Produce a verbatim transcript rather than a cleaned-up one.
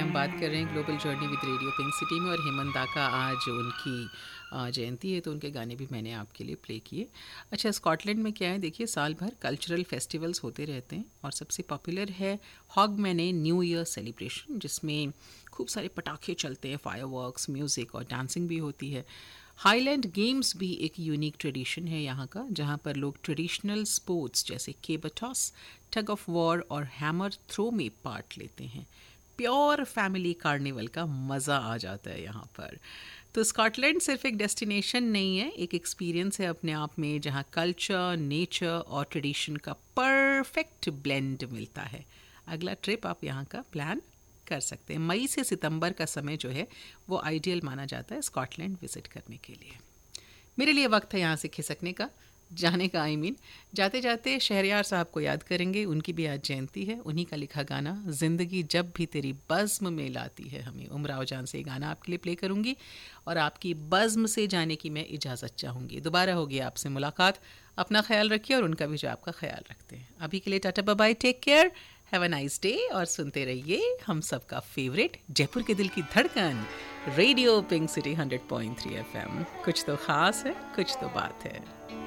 हम बात कर रहे हैं global journey with radio pink city में, और हेमंत दा का आज उनकी अ, जयंती है, तो उनके गाने भी मैंने आपके लिए प्ले किए। अच्छा, स्कॉटलैंड में क्या है, देखिए साल भर कल्चरल फेस्टिवल्स होते रहते हैं और सबसे पॉपुलर है हॉगमैने न्यू ईयर सेलिब्रेशन, जिसमें खूब सारे पटाखे चलते हैं, फायरवर्क्स, म्यूज़िक और डांसिंग भी होती है। हाईलैंड गेम्स भी एक यूनिक ट्रेडिशन है यहाँ का, जहाँ पर लोग ट्रेडिशनल स्पोर्ट्स जैसे केबर टॉस, टग ऑफ वॉर और हैमर थ्रो में पार्ट लेते हैं। प्योर फैमिली कार्निवल का मज़ा आ जाता है यहाँ पर। तो स्कॉटलैंड सिर्फ एक डेस्टिनेशन नहीं है, एक एक्सपीरियंस है अपने आप में, जहाँ कल्चर, नेचर और ट्रेडिशन का परफेक्ट ब्लेंड मिलता है। अगला ट्रिप आप यहाँ का प्लान कर सकते हैं। मई से सितंबर का समय जो है वो आइडियल माना जाता है स्कॉटलैंड विजिट करने के लिए। मेरे लिए वक्त है यहाँ से खिसकने का, जाने का। आई मीन जाते जाते शहरयार साहब को याद करेंगे, उनकी भी आज जयंती है। उन्हीं का लिखा गाना ज़िंदगी जब भी तेरी बज़्म में लाती है हमें, उमराव जान से ये गाना आपके लिए प्ले करूँगी और आपकी बज़्म से जाने की मैं इजाज़त चाहूँगी। दोबारा होगी आपसे मुलाकात। अपना ख्याल रखिए और उनका भी जो आपका ख्याल रखते हैं। अभी के लिए tata bye bye, take care, have a nice day, और सुनते रहिए हम सबका फेवरेट जयपुर के दिल की धड़कन radio pink city hundred point three F M. कुछ तो ख़ास है, कुछ तो बात है।